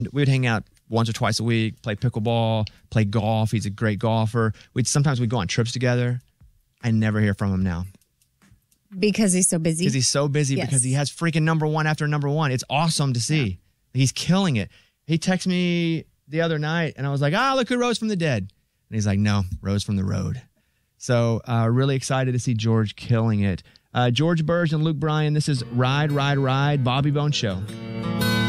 We would hang out once or twice a week, play pickleball, play golf. He's a great golfer. Sometimes we'd go on trips together. I never hear from him now. Because he's so busy? Because he's so busy, Yes. because he has freaking number one after number one. It's awesome to see. Yeah. He's killing it. He texted me the other night, and I was like, look who rose from the dead. And he's like, no, rose from the road. So really excited to see George killing it. George Burge and Luke Bryan, this is Ride, Ride, Ride, Bobby Bones Show.